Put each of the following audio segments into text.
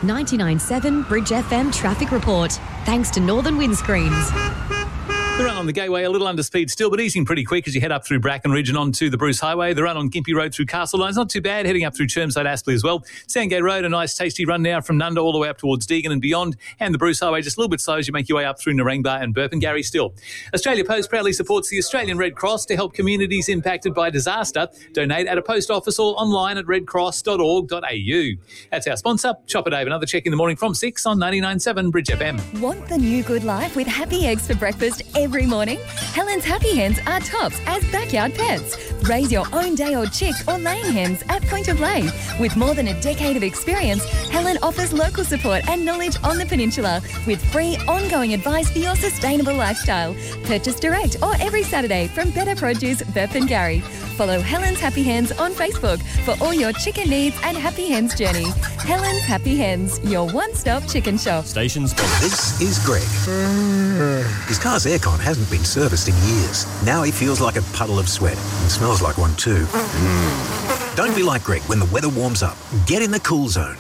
99.7 Bridge FM traffic report. Thanks to Northern Windscreens. The run on the Gateway a little under speed still, but easing pretty quick as you head up through Brackenridge and onto the Bruce Highway. The run on Gympie Road through Castle Line's not too bad, heading up through Chermside Aspley as well. Sandgate Road, a nice tasty run now from Nunda all the way up towards Deagon and beyond. And the Bruce Highway just a little bit slow as you make your way up through Narangba and Burpengary still. Australia Post proudly supports the Australian Red Cross to help communities impacted by disaster. Donate at a post office or online at redcross.org.au. That's our sponsor, Chopper Dave. Another check in the morning from 6 on 99.7 Bridge FM. Want the new good life with happy eggs for breakfast every morning? Helen's Happy Hens are tops as backyard pets. Raise your own day-old chick or laying hens at point of lay. With more than a decade of experience, Helen offers local support and knowledge on the peninsula with free ongoing advice for your sustainable lifestyle. Purchase direct or every Saturday from Better Produce, Burpengary. Follow Helen's Happy Hens on Facebook for all your chicken needs and Happy Hens journey. Helen's Happy Hens, your one-stop chicken shop. Station sponsor. This is Greg. His car's aircon hasn't been serviced in years. Now he feels like a puddle of sweat and smells like one too. Don't be like Greg when the weather warms up. Get in the Cool Zone.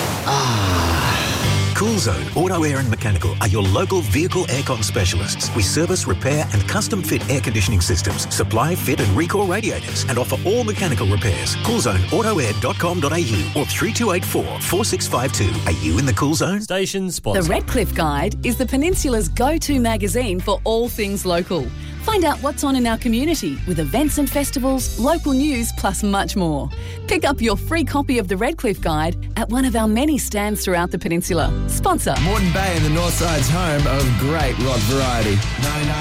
Cool Zone Auto Air and Mechanical are your local vehicle aircon specialists. We service, repair and custom fit air conditioning systems, supply, fit and recall radiators and offer all mechanical repairs. CoolZoneAutoAir.com.au or 3284 4652. Are you in the Cool Zone? Station sponsor. The Redcliffe Guide is the Peninsula's go-to magazine for all things local. Find out what's on in our community with events and festivals, local news, plus much more. Pick up your free copy of the Redcliffe Guide at one of our many stands throughout the peninsula. Sponsor. Moreton Bay in the North Side's home of great rock variety.